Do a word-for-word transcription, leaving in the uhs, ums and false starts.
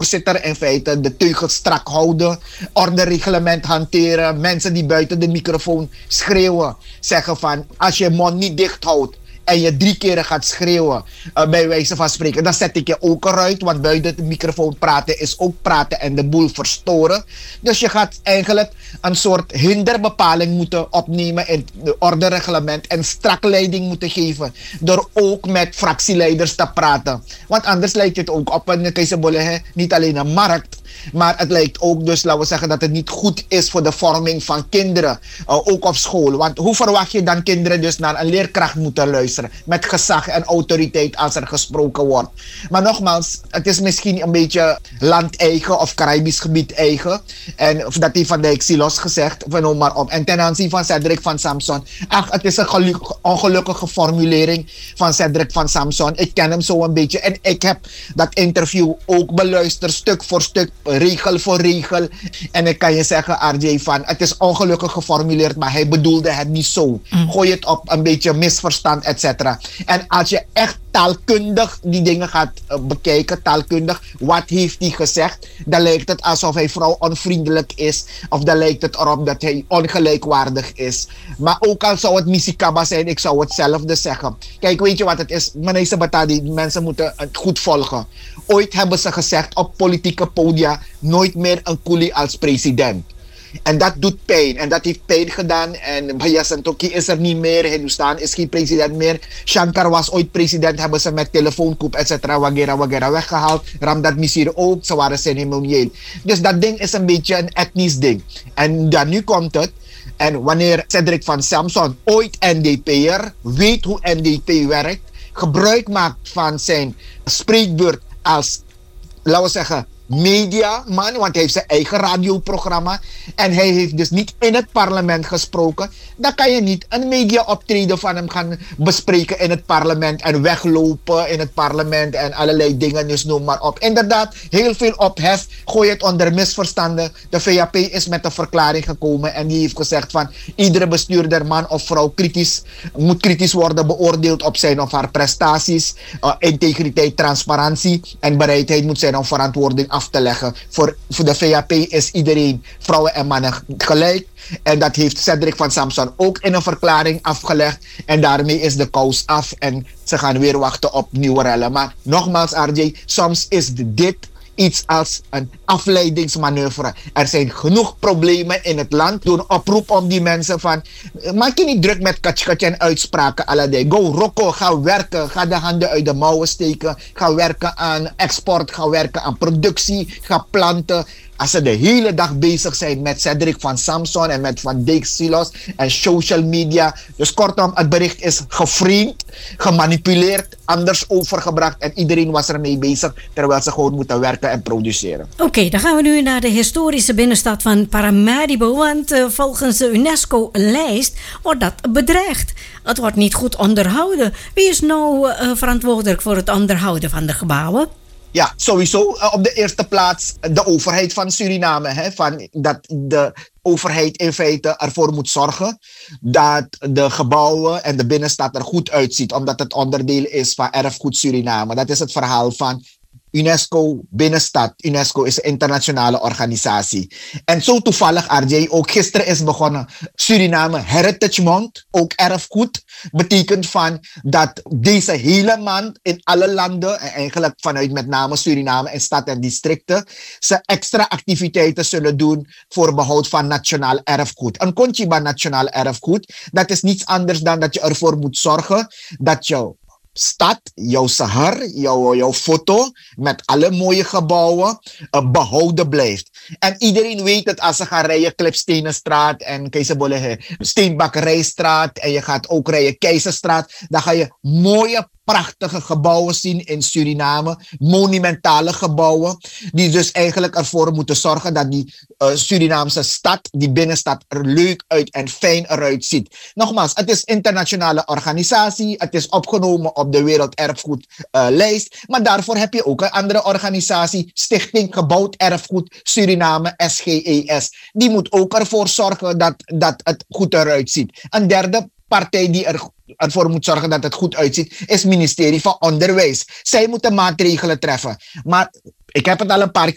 voorzitter in feite de teugels strak houden, ordereglement hanteren, mensen die buiten de microfoon schreeuwen, zeggen van als je je mond niet dicht houdt en je drie keren gaat schreeuwen, uh, bij wijze van spreken, dan zet ik je ook eruit, want buiten de microfoon praten is ook praten en de boel verstoren. Dus je gaat eigenlijk een soort hinderbepaling moeten opnemen in het ordereglement en strak leiding moeten geven door ook met fractieleiders te praten. Want anders lijkt het ook op een Keizerbolle, niet alleen een markt, maar het lijkt ook dus, laten we zeggen, dat het niet goed is voor de vorming van kinderen, uh, ook op school. Want hoe verwacht je dan kinderen dus naar een leerkracht moeten luisteren met gezag en autoriteit als er gesproken wordt? Maar nogmaals, het is misschien een beetje land-eigen of Caribisch gebied eigen. En of dat heeft Van Dijk Silos gezegd, van noem maar op. En ten aanzien van Cedric van Samson, ach, het is een geluk, ongelukkige formulering van Cedric van Samson. Ik ken hem zo een beetje en ik heb dat interview ook beluisterd, stuk voor stuk, regel voor regel. En ik kan je zeggen, R J, van het is ongelukkig geformuleerd, maar hij bedoelde het niet zo. Mm. Gooi het op een beetje misverstand, et cetera. En als je echt taalkundig die dingen gaat uh, bekijken, taalkundig, wat heeft hij gezegd, dan lijkt het alsof hij vooral onvriendelijk is, of dan lijkt het erop dat hij ongelijkwaardig is. Maar ook al zou het misikaba zijn, ik zou hetzelfde zeggen. Kijk, weet je wat het is? Meneer Sabatadi, mensen moeten het goed volgen. Ooit hebben ze gezegd op politieke podia, nooit meer een Kuli als president. En dat doet pijn. En dat heeft pijn gedaan. En Bhaiya Santokhi is er niet meer. Hindustan is geen president meer. Shankar was ooit president. Hebben ze met telefoonkoep, et cetera. Wagera, wagera weggehaald. Ramdat Misir ook. Ze waren ceremonieel. Dus dat ding is een beetje een etnisch ding. En dan nu komt het. En wanneer Cedric van Samson, ooit N D P'er, weet hoe N D P werkt, gebruik maakt van zijn spreekbeurt als, laten we zeggen, mediaman, want hij heeft zijn eigen radioprogramma en hij heeft dus niet in het parlement gesproken, dan kan je niet een mediaoptreden van hem gaan bespreken in het parlement en weglopen in het parlement en allerlei dingen, dus noem maar op. Inderdaad, heel veel ophef, gooi het onder misverstanden. De V A P is met een verklaring gekomen en die heeft gezegd van iedere bestuurder, man of vrouw, kritisch, moet kritisch worden beoordeeld op zijn of haar prestaties, uh, integriteit, transparantie en bereidheid moet zijn om verantwoording af te leggen. Voor, voor de V A P is iedereen, vrouwen en mannen, gelijk. En dat heeft Cedric van Samson ook in een verklaring afgelegd. En daarmee is de kous af en ze gaan weer wachten op nieuwe rellen. Maar nogmaals, R J, soms is dit iets als een afleidingsmanoeuvre. Er zijn genoeg problemen in het land. Doe een oproep om die mensen van, maak je niet druk met katschkatje en uitspraken. Alade. Go rocko, ga werken. Ga de handen uit de mouwen steken. Ga werken aan export. Ga werken aan productie. Ga planten. Als ze de hele dag bezig zijn met Cedric van Samson en met Van Dijk Silos en social media. Dus kortom, het bericht is geframed, gemanipuleerd, anders overgebracht en iedereen was ermee bezig terwijl ze gewoon moeten werken en produceren. Oké, okay, dan gaan we nu naar de historische binnenstad van Paramaribo, want uh, volgens de UNESCO-lijst wordt dat bedreigd. Het wordt niet goed onderhouden. Wie is nou uh, verantwoordelijk voor het onderhouden van de gebouwen? Ja, sowieso uh, op de eerste plaats de overheid van Suriname. Hè, van dat de overheid in feite ervoor moet zorgen dat de gebouwen en de binnenstad er goed uitziet. Omdat het onderdeel is van erfgoed Suriname. Dat is het verhaal van UNESCO Binnenstad. UNESCO is een internationale organisatie. En zo toevallig, R J, ook gisteren is begonnen Suriname Heritage Month, ook erfgoed. Betekent van dat deze hele maand in alle landen, en eigenlijk vanuit met name Suriname en stad en districten, ze extra activiteiten zullen doen voor behoud van nationaal erfgoed. Een Conchiba nationaal erfgoed, dat is niets anders dan dat je ervoor moet zorgen dat je stad, jouw sahar, jouw, jouw foto met alle mooie gebouwen uh, behouden blijft. En iedereen weet dat als ze gaan rijden Klipstenenstraat en Keizerbolle Steenbakkerijstraat en je gaat ook rijden Keizerstraat, dan ga je mooie prachtige gebouwen zien in Suriname, monumentale gebouwen, die dus eigenlijk ervoor moeten zorgen dat die uh, Surinaamse stad, die binnenstad, er leuk uit en fijn eruit ziet. Nogmaals, het is een internationale organisatie, het is opgenomen op de Werelderfgoedlijst, uh, maar daarvoor heb je ook een andere organisatie, Stichting Gebouwd Erfgoed Suriname, S G E S. Die moet ook ervoor zorgen dat, dat het goed eruit ziet. Een derde partij die er ervoor moet zorgen dat het goed uitziet, is het ministerie van Onderwijs. Zij moeten maatregelen treffen. Maar ik heb het al een paar keer